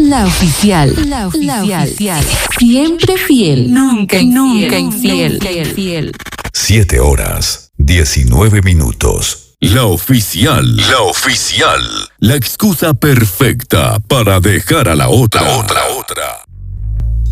La oficial. La oficial. Siempre fiel. Nunca infiel. 7 horas, 19 minutos. La oficial. La oficial. La excusa perfecta para dejar a la otra.